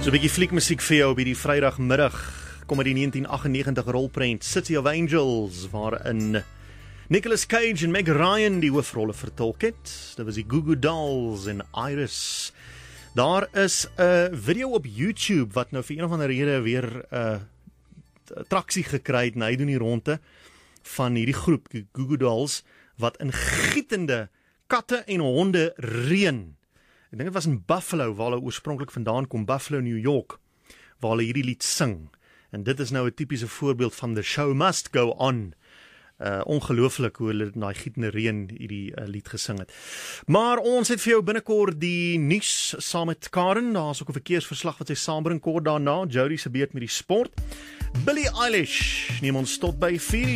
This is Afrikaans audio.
So 'n bietjie fliekmusiek vir jou op hierdie Vrydagmiddag. Kom uit die 1998 rolprent City of Angels, waarin Nicolas Cage en Meg Ryan die hoofrolle vertolk het. Dit was die Goo Goo Dolls en Iris. Daar is 'n video op YouTube wat nou vir een of ander rede weer traksie gekry het, en hy doen die ronde van hierdie groep, die Goo Goo Dolls, wat in gietende katte en honde reën. Ek dink dit was in Buffalo, waar hulle oorspronklik vandaan kom, Buffalo, New York, waar hulle hierdie lied sing. En dit is nou 'n tipiese voorbeeld van The Show Must Go On. Ongelooflik hoe hulle in daai gietende reën hierdie lied gesing het. Maar ons het vir jou binnekort die nuus saam met Karen. Daar is ook 'n verkeersverslag wat sy saambring kort daarna. Jody se beurt met die sport. Billie Eilish neem ons tot by 4